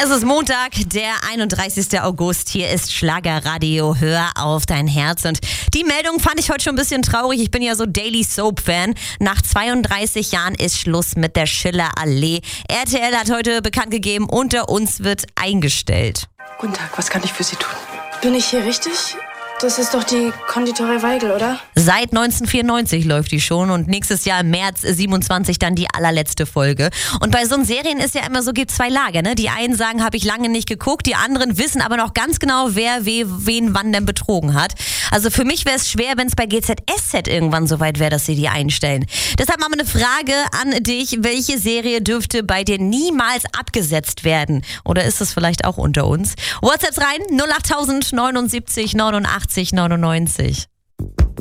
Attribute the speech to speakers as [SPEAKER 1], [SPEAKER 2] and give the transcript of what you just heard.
[SPEAKER 1] Es ist Montag, der 31. August. Hier ist Schlagerradio. Hör auf dein Herz. Und die Meldung fand ich heute schon ein bisschen traurig. Ich bin ja so Daily Soap-Fan. Nach 32 Jahren ist Schluss mit der Schillerallee. RTL hat heute bekannt gegeben, Unter uns wird eingestellt.
[SPEAKER 2] Guten Tag, was kann ich für Sie tun?
[SPEAKER 3] Bin ich hier richtig? Das ist doch die Konditorei Weigel, oder?
[SPEAKER 1] Seit 1994 läuft die schon und nächstes Jahr im März 27 dann die allerletzte Folge. Und bei so Serien ist ja immer so, gibt zwei Lager, ne? Die einen sagen, habe ich lange nicht geguckt, die anderen wissen aber noch ganz genau, wer wen wann denn betrogen hat. Also für mich wäre es schwer, wenn es bei GZSZ irgendwann so weit wäre, dass sie die einstellen. Deshalb mal eine Frage an dich. Welche Serie dürfte bei dir niemals abgesetzt werden? Oder ist es vielleicht auch unter uns? WhatsApps rein, 08000 79 89 99.